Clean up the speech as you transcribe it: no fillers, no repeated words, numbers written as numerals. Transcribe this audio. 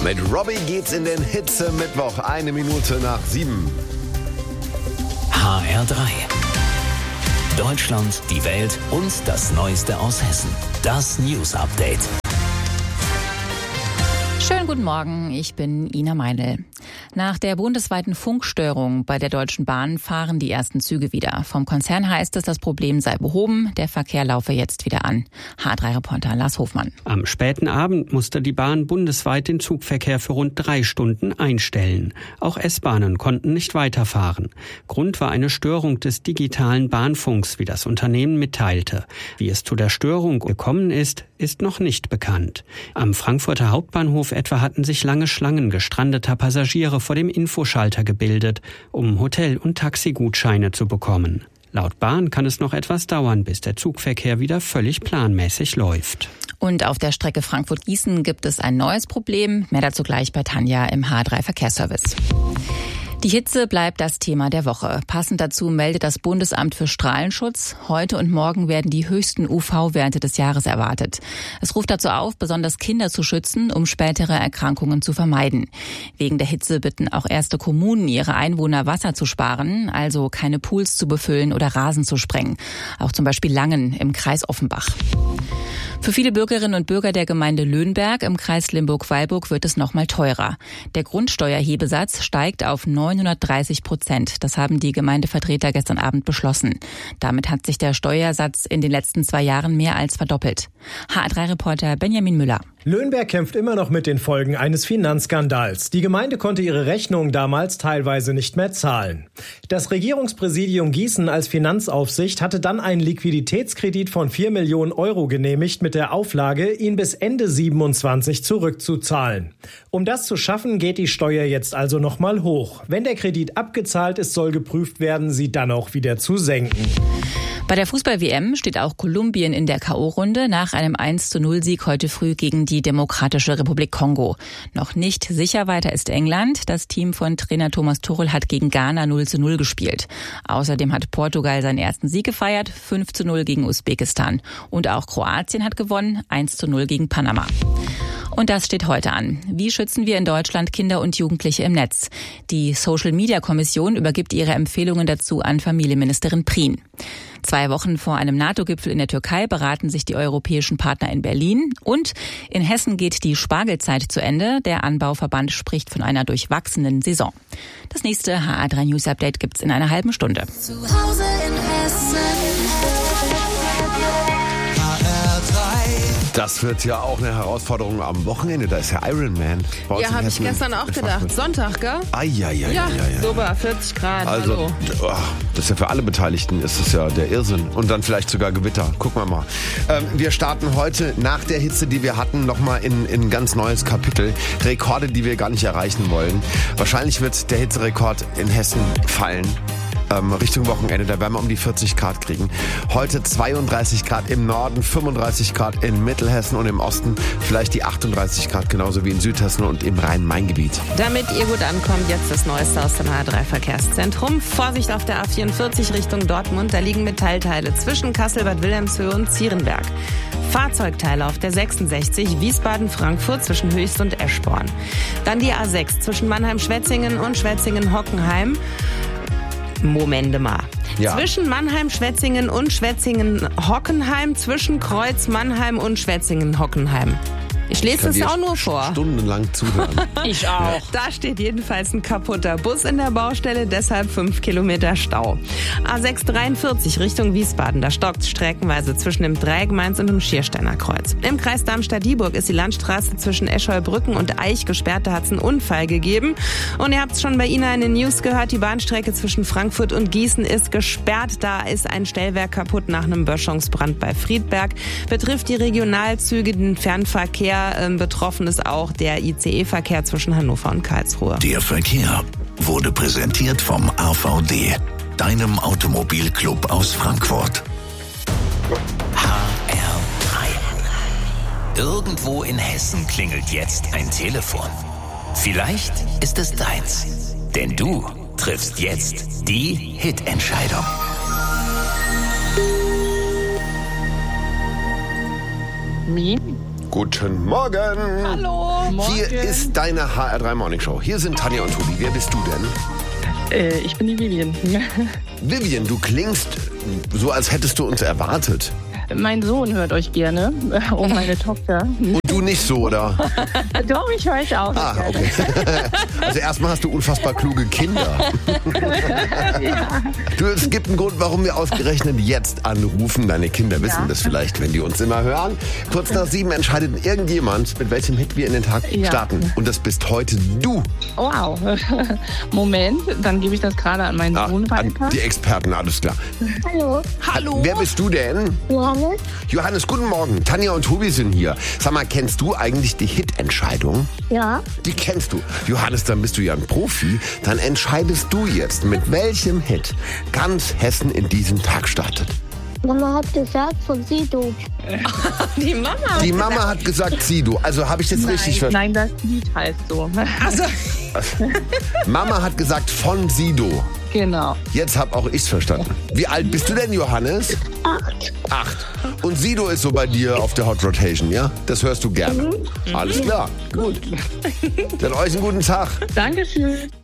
Mit Robbie geht's in den Hitze-Mittwoch, 7:01. HR3. Deutschland, die Welt und das Neueste aus Hessen. Das News Update. Schönen guten Morgen, ich bin Ina Meinl. Nach der bundesweiten Funkstörung bei der Deutschen Bahn fahren die ersten Züge wieder. Vom Konzern heißt es, das Problem sei behoben, der Verkehr laufe jetzt wieder an. H3-Reporter Lars Hofmann. Am späten Abend musste die Bahn bundesweit den Zugverkehr für rund 3 Stunden einstellen. Auch S-Bahnen konnten nicht weiterfahren. Grund war eine Störung des digitalen Bahnfunks, wie das Unternehmen mitteilte. Wie es zu der Störung gekommen ist, ist noch nicht bekannt. Am Frankfurter Hauptbahnhof etwa hatten sich lange Schlangen gestrandeter Passagiere vor dem Infoschalter gebildet, um Hotel- und Taxigutscheine zu bekommen. Laut Bahn kann es noch etwas dauern, bis der Zugverkehr wieder völlig planmäßig läuft. Und auf der Strecke Frankfurt-Gießen gibt es ein neues Problem. Mehr dazu gleich bei Tanja im H3 Verkehrsservice. Die Hitze bleibt das Thema der Woche. Passend dazu meldet das Bundesamt für Strahlenschutz. Heute und morgen werden die höchsten UV-Werte des Jahres erwartet. Es ruft dazu auf, besonders Kinder zu schützen, um spätere Erkrankungen zu vermeiden. Wegen der Hitze bitten auch erste Kommunen ihre Einwohner, Wasser zu sparen, also keine Pools zu befüllen oder Rasen zu sprengen. Auch zum Beispiel Langen im Kreis Offenbach. Für viele Bürgerinnen und Bürger der Gemeinde Löhnberg im Kreis Limburg-Weilburg wird es noch mal teurer. Der Grundsteuerhebesatz steigt auf 930%. Das haben die Gemeindevertreter gestern Abend beschlossen. Damit hat sich der Steuersatz in den letzten 2 Jahren mehr als verdoppelt. HR3-Reporter Benjamin Müller. Löhnberg kämpft immer noch mit den Folgen eines Finanzskandals. Die Gemeinde konnte ihre Rechnungen damals teilweise nicht mehr zahlen. Das Regierungspräsidium Gießen als Finanzaufsicht hatte dann einen Liquiditätskredit von 4 Millionen Euro genehmigt mit der Auflage, ihn bis Ende 27 zurückzuzahlen. Um das zu schaffen, geht die Steuer jetzt also nochmal hoch. Wenn der Kredit abgezahlt ist, soll geprüft werden, sie dann auch wieder zu senken. Bei der Fußball-WM steht auch Kolumbien in der K.O.-Runde nach einem 1:0-Sieg heute früh gegen die Demokratische Republik Kongo. Noch nicht sicher weiter ist England. Das Team von Trainer Thomas Tuchel hat gegen Ghana 0:0 gespielt. Außerdem hat Portugal seinen ersten Sieg gefeiert, 5:0 gegen Usbekistan. Und auch Kroatien hat gewonnen, 1:0 gegen Panama. Und das steht heute an. Wie schützen wir in Deutschland Kinder und Jugendliche im Netz? Die Social-Media-Kommission übergibt ihre Empfehlungen dazu an Familienministerin Prien. 2 Wochen vor einem NATO-Gipfel in der Türkei beraten sich die europäischen Partner in Berlin. Und in Hessen geht die Spargelzeit zu Ende. Der Anbauverband spricht von einer durchwachsenen Saison. Das nächste HR3 News Update gibt's in einer halben Stunde. Zu Hause in Hessen. Das wird ja auch eine Herausforderung am Wochenende. Da ist ja Ironman. Ja, habe ich gestern auch gedacht. Sonntag, gell? Ja. Super, 40 Grad. Also, hallo. Das ist ja für alle Beteiligten ist es ja der Irrsinn. Und dann vielleicht sogar Gewitter. Gucken wir mal. Wir starten heute nach der Hitze, die wir hatten, nochmal in ein ganz neues Kapitel. Rekorde, die wir gar nicht erreichen wollen. Wahrscheinlich wird der Hitzerekord in Hessen fallen. Richtung Wochenende, da werden wir um die 40 Grad kriegen. Heute 32 Grad im Norden, 35 Grad in Mittelhessen und im Osten, vielleicht die 38 Grad, genauso wie in Südhessen und im Rhein-Main-Gebiet. Damit ihr gut ankommt, jetzt das Neueste aus dem HR3 Verkehrszentrum. Vorsicht auf der A44 Richtung Dortmund, da liegen Metallteile zwischen Kassel-Bad Wilhelmshöhe und Zierenberg. Fahrzeugteile auf der 66 Wiesbaden-Frankfurt zwischen Höchst und Eschborn. Dann die A6 zwischen Mannheim-Schwetzingen und Schwetzingen-Hockenheim. Moment mal. Ja. Zwischen Mannheim-Schwetzingen und Schwetzingen-Hockenheim, zwischen Kreuz Mannheim und Schwetzingen-Hockenheim. Ich lese es auch nur vor. Stundenlang zuhören. Ich auch. Da steht jedenfalls ein kaputter Bus in der Baustelle, deshalb 5 Kilometer Stau. A643 Richtung Wiesbaden, da stockt streckenweise zwischen dem Dreieck Mainz und dem Schiersteiner Kreuz. Im Kreis Darmstadt-Dieburg ist die Landstraße zwischen Escholbrücken und Eich gesperrt, da hat es einen Unfall gegeben. Und ihr habt es schon bei Ina in den News gehört, die Bahnstrecke zwischen Frankfurt und Gießen ist gesperrt. Da ist ein Stellwerk kaputt nach einem Böschungsbrand bei Friedberg. Betrifft die Regionalzüge, den Fernverkehr. Betroffen ist auch der ICE-Verkehr zwischen Hannover und Karlsruhe. Der Verkehr wurde präsentiert vom AVD, deinem Automobilclub aus Frankfurt. HR3. Irgendwo in Hessen klingelt jetzt ein Telefon. Vielleicht ist es deins, denn du triffst jetzt die Hit-Entscheidung. Wie? Guten Morgen. Hallo. Hier ist deine HR3 Morning Show. Hier sind Tanja und Tobi. Wer bist du denn? Ich bin die Vivian. Vivian, du klingst so, als hättest du uns erwartet. Mein Sohn hört euch gerne und meine Tochter. Und du nicht so, oder? Doch, ich höre euch auch. Ah, okay. Also erstmal hast du unfassbar kluge Kinder. Ja. Du, es gibt einen Grund, warum wir ausgerechnet jetzt anrufen. Deine Kinder wissen das vielleicht, wenn die uns immer hören. Kurz nach 7 entscheidet irgendjemand, mit welchem Hit wir in den Tag starten. Und das bist heute du. Wow. Moment, dann gebe ich das gerade an meinen Sohn weiter. An die Experten, alles klar. Hallo. Hallo. Wer bist du denn? Johannes? Johannes, guten Morgen. Tanja und Tobi sind hier. Sag mal, kennst du eigentlich die Hit-Entscheidung? Ja. Die kennst du. Johannes, dann bist du ja ein Profi. Dann entscheidest du jetzt, mit welchem Hit ganz Hessen in diesen Tag startet. Mama hat gesagt von Sido. Die Mama. Die Mama hat gesagt Sido. Also habe ich das richtig verstanden? Nein, das Lied heißt so. Also, Mama hat gesagt von Sido. Genau. Jetzt habe auch ich's verstanden. Wie alt bist du denn, Johannes? 8. Und Sido ist so bei dir auf der Hot Rotation, ja? Das hörst du gerne. Alles klar. Gut. Dann euch einen guten Tag. Dankeschön.